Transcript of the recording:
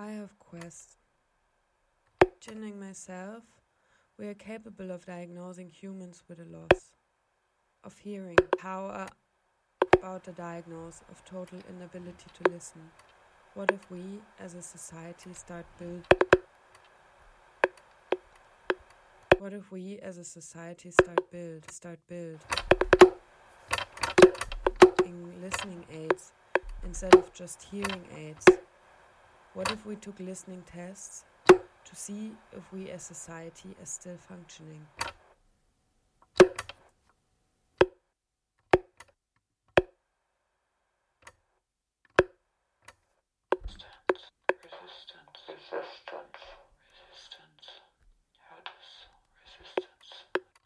I have quest. Jinning myself, we are capable of diagnosing humans with a loss of hearing. How about the diagnose of total inability to listen? What if we, as a society, start building listening aids instead of just hearing aids? What if we took listening tests to see if we as society are still functioning?